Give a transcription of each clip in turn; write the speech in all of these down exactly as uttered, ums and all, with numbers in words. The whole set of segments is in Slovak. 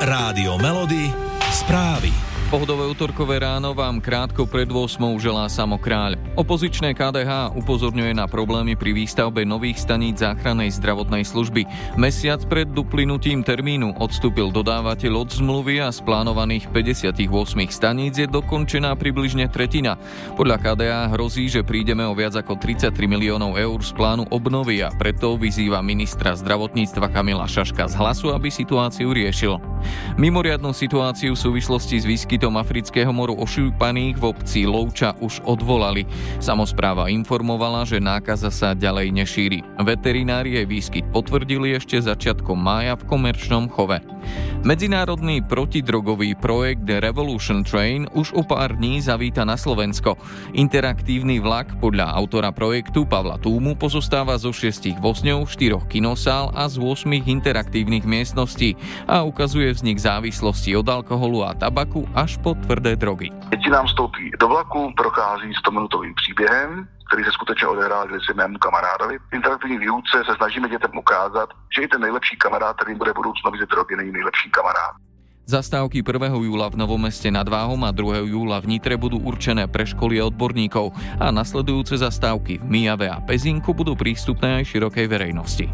Rádio Melody, správy. Pohodové utorkové ráno vám krátko pred ôsmou želá Samo Kráľ. Opozičné ká dé há upozorňuje na problémy pri výstavbe nových staníc záchrannej zdravotnej služby. Mesiac pred uplynutím termínu odstúpil dodávateľ od zmluvy a z plánovaných päťdesiatosem staníc je dokončená približne tretina. Podľa ká dé há hrozí, že prídeme o viac ako tridsaťtri miliónov eur z plánu obnovy a preto vyzýva ministra zdravotníctva Kamila Šaška z Hlasu, aby situáciu riešil. Mimoriadnu situáciu v súvislosti s výskytom afrického moru ošípaných v obci Lovča už odvolali. Samospráva informovala, že nákaza sa ďalej nešíri. Veterinári jej výskyt potvrdili ešte začiatkom mája v komerčnom chove. Medzinárodný protidrogový projekt Revolution Train už o pár dní zavíta na Slovensko. Interaktívny vlak podľa autora projektu Pavla Túmu pozostáva zo šiestich vozňov, štyroch kinosál a z ôsmich interaktívnych miestností a ukazuje vznik závislosti od alkoholu a tabaku až po tvrdé drogy. Děti nám vstoupí do vlaku, prochází stominutovým příběhem, který se skutečně odehrál věci mému kamarádovi. V interaktivní výuce se snažíme dětem ukázat, že i ten nejlepší kamarád, který bude v budoucnu vidět drogy, není nejlepší kamarád. Zastávky prvého júla v Novom Meste nad Váhom a druhého júla v Nitre budú určené pre školy a odborníkov a nasledujúce zastávky v Myjave a Pezinku budú prístupné aj širokej verejnosti.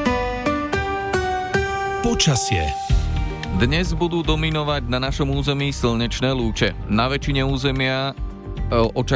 Počasie. Dnes budú dominovať na našom území slnečné lúče. Na väčšine územia očakávame